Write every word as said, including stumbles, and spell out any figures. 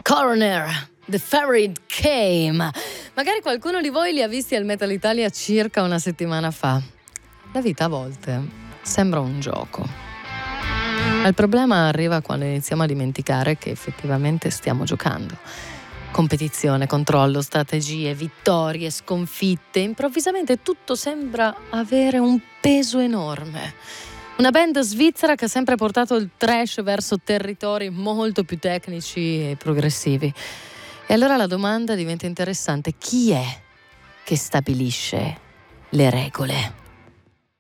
Coroner, The Fairy Came. Magari qualcuno di voi li ha visti al Metal Italia circa una settimana fa. La vita a volte sembra un gioco. Ma il problema arriva quando iniziamo a dimenticare che effettivamente stiamo giocando. Competizione, controllo, strategie, vittorie, sconfitte. Improvvisamente tutto sembra avere un peso enorme. Una band svizzera che ha sempre portato il thrash verso territori molto più tecnici e progressivi. E allora la domanda diventa interessante: chi è che stabilisce le regole?